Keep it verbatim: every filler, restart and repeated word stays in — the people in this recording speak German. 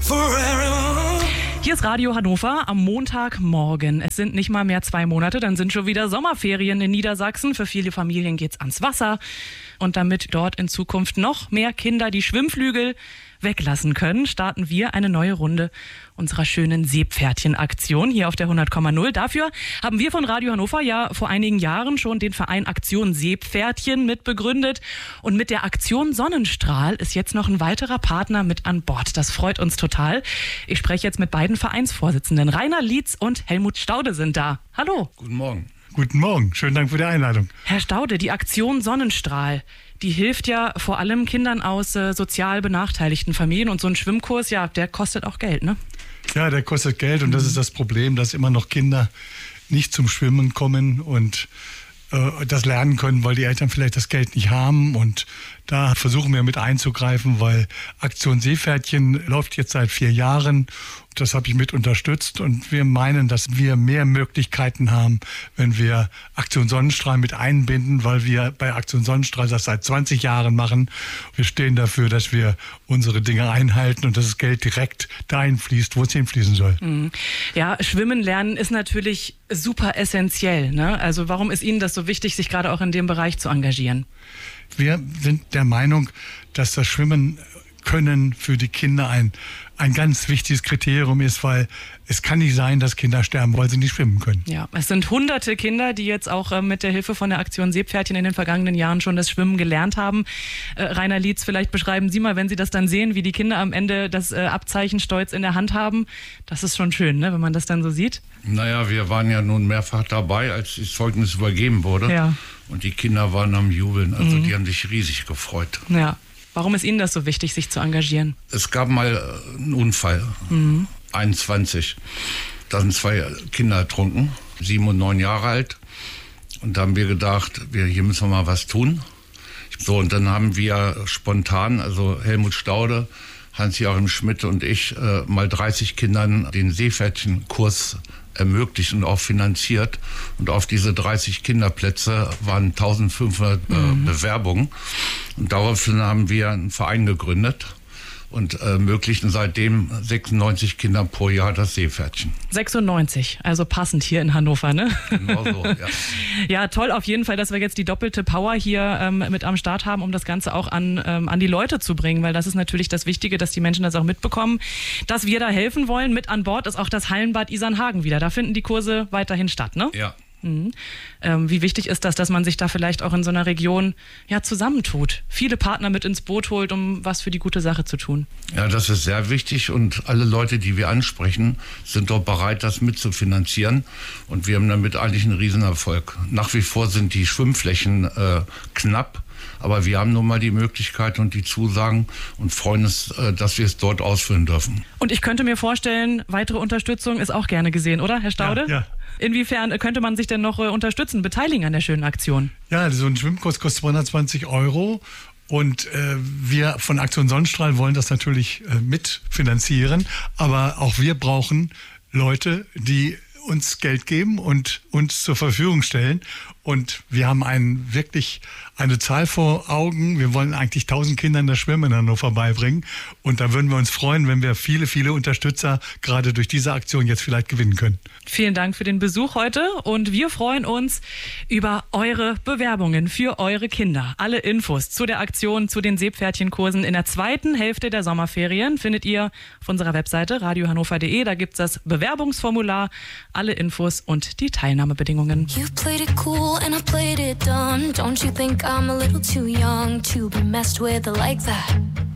Hier ist Radio Hannover am Montagmorgen. Es sind nicht mal mehr zwei Monate, dann sind schon wieder Sommerferien in Niedersachsen. Für viele Familien geht's ans Wasser. Und damit dort in Zukunft noch mehr Kinder die Schwimmflügel weglassen können, starten wir eine neue Runde unserer schönen Seepferdchen-Aktion hier auf der hundert Komma null. Dafür haben wir von Radio Hannover ja vor einigen Jahren schon den Verein Aktion Seepferdchen mitbegründet. Und mit der Aktion Sonnenstrahl ist jetzt noch ein weiterer Partner mit an Bord. Das freut uns total. Ich spreche jetzt mit beiden Vereinsvorsitzenden. Rainer Lietz und Helmut Staude sind da. Hallo. Guten Morgen. Guten Morgen. Schönen Dank für die Einladung. Herr Staude, die Aktion Sonnenstrahl, die hilft ja vor allem Kindern aus äh, sozial benachteiligten Familien. Und so ein Schwimmkurs, ja, der kostet auch Geld, ne? Ja, der kostet Geld und das ist das Problem, dass immer noch Kinder nicht zum Schwimmen kommen und äh, das lernen können, weil die Eltern vielleicht das Geld nicht haben. Und da versuchen wir mit einzugreifen, weil Aktion Seepferdchen läuft jetzt seit vier Jahren. Das habe ich mit unterstützt und wir meinen, dass wir mehr Möglichkeiten haben, wenn wir Aktion Sonnenstrahl mit einbinden, weil wir bei Aktion Sonnenstrahl das seit zwanzig Jahren machen. Wir stehen dafür, dass wir unsere Dinge einhalten und dass das Geld direkt dahin fließt, wo es hinfließen soll. Mhm. Ja, Schwimmen lernen ist natürlich super essentiell, ne? Also warum ist Ihnen das so wichtig, sich gerade auch in dem Bereich zu engagieren? Wir sind der Meinung, dass das Schwimmen können für die Kinder ein, ein ganz wichtiges Kriterium ist, weil es kann nicht sein, dass Kinder sterben, weil sie nicht schwimmen können. Ja, es sind hunderte Kinder, die jetzt auch äh, mit der Hilfe von der Aktion Seepferdchen in den vergangenen Jahren schon das Schwimmen gelernt haben. Äh, Rainer Lietz, vielleicht beschreiben Sie mal, wenn Sie das dann sehen, wie die Kinder am Ende das äh, Abzeichen stolz in der Hand haben. Das ist schon schön, ne, wenn man das dann so sieht. Naja, wir waren ja nun mehrfach dabei, als das Zeugnis übergeben wurde. Ja. Und die Kinder waren am Jubeln, also mhm. die haben sich riesig gefreut. Ja. Warum ist Ihnen das so wichtig, sich zu engagieren? Es gab mal einen Unfall, mhm. einundzwanzig. Da sind zwei Kinder ertrunken, sieben und neun Jahre alt. Und da haben wir gedacht, wir, hier müssen wir mal was tun. So, und dann haben wir spontan, also Helmut Staude, Hans-Joachim Schmidt und ich, äh, mal dreißig Kindern den Seepferdchenkurs ermöglicht und auch finanziert. Und auf diese dreißig Kinderplätze waren eintausendfünfhundert äh, mhm. Bewerbungen. Und daraufhin haben wir einen Verein gegründet und ermöglichen seitdem sechsundneunzig Kindern pro Jahr das Seepferdchen. sechsundneunzig, also passend hier in Hannover, ne? Genau so, ja. Ja, toll auf jeden Fall, dass wir jetzt die doppelte Power hier ähm, mit am Start haben, um das Ganze auch an, ähm, an die Leute zu bringen, weil das ist natürlich das Wichtige, dass die Menschen das auch mitbekommen. Dass wir da helfen wollen, mit an Bord ist auch das Hallenbad Isernhagen wieder. Da finden die Kurse weiterhin statt, ne? Ja. Mhm. Ähm, wie wichtig ist das, dass man sich da vielleicht auch in so einer Region ja, zusammentut, viele Partner mit ins Boot holt, um was für die gute Sache zu tun? Ja, das ist sehr wichtig und alle Leute, die wir ansprechen, sind doch bereit, das mitzufinanzieren und wir haben damit eigentlich einen Riesenerfolg. Nach wie vor sind die Schwimmflächen äh, knapp, aber wir haben nun mal die Möglichkeit und die Zusagen und freuen uns, dass wir es dort ausführen dürfen. Und ich könnte mir vorstellen, weitere Unterstützung ist auch gerne gesehen, oder, Herr Staude? Ja, ja. Inwiefern könnte man sich denn noch unterstützen, beteiligen an der schönen Aktion? Ja, so ein Schwimmkurs kostet zweihundertzwanzig Euro. Und äh, wir von Aktion Sonnenstrahl wollen das natürlich äh, mitfinanzieren. Aber auch wir brauchen Leute, die uns Geld geben und uns zur Verfügung stellen. Und wir haben einen, wirklich eine Zahl vor Augen. Wir wollen eigentlich tausend Kindern das Schwimmen in Hannover beibringen. Und da würden wir uns freuen, wenn wir viele, viele Unterstützer gerade durch diese Aktion jetzt vielleicht gewinnen können. Vielen Dank für den Besuch heute und wir freuen uns über eure Bewerbungen für eure Kinder. Alle Infos zu der Aktion, zu den Seepferdchenkursen in der zweiten Hälfte der Sommerferien findet ihr auf unserer Webseite radio hannover punkt de. Da gibt es das Bewerbungsformular, alle Infos und die Teilnahmebedingungen. You played it cool and I played it dumb. Don't you think I'm a little too young to be messed with like that?